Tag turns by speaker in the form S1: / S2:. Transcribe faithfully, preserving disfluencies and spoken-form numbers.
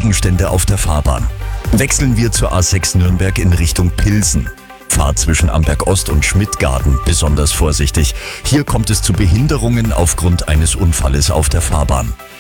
S1: Gegenstände auf der Fahrbahn. Wechseln wir zur A sechs Nürnberg in Richtung Pilsen. Fahrt zwischen Amberg Ost und Schmidtgarten besonders vorsichtig. Hier kommt es zu Behinderungen aufgrund eines Unfalles auf der Fahrbahn.